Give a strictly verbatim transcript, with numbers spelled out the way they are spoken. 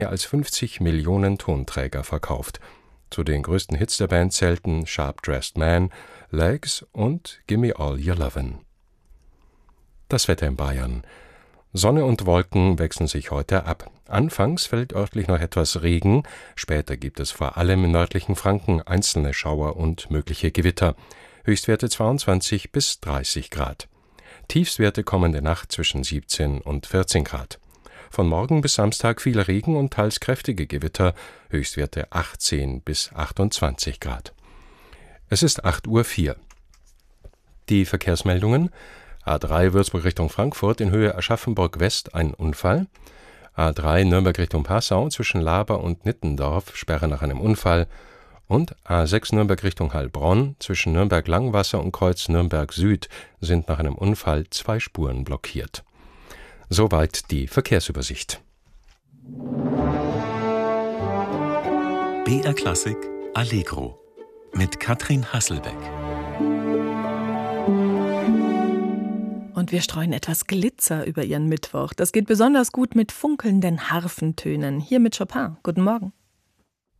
mehr als fünfzig Millionen Tonträger verkauft. Zu den größten Hits der Band zählten Sharp Dressed Man, Legs und Gimme All Your Lovin'. Das Wetter in Bayern. Sonne und Wolken wechseln sich heute ab. Anfangs fällt örtlich noch etwas Regen, später gibt es vor allem im nördlichen Franken einzelne Schauer und mögliche Gewitter. Höchstwerte zweiundzwanzig bis dreißig Grad. Tiefstwerte kommende Nacht zwischen siebzehn und vierzehn Grad. Von morgen bis Samstag viel Regen und teils kräftige Gewitter, Höchstwerte achtzehn bis achtundzwanzig Grad. Es ist acht Uhr vier. Die Verkehrsmeldungen: A drei Würzburg Richtung Frankfurt in Höhe Aschaffenburg West ein Unfall. A drei Nürnberg Richtung Passau zwischen Laber und Nittendorf Sperre nach einem Unfall. Und A sechs Nürnberg Richtung Heilbronn zwischen Nürnberg-Langwasser und Kreuz Nürnberg Süd sind nach einem Unfall zwei Spuren blockiert. Soweit die Verkehrsübersicht. B R Klassik Allegro mit Katrin Hasselbeck. Und wir streuen etwas Glitzer über Ihren Mittwoch. Das geht besonders gut mit funkelnden Harfentönen. Hier mit Chopin. Guten Morgen.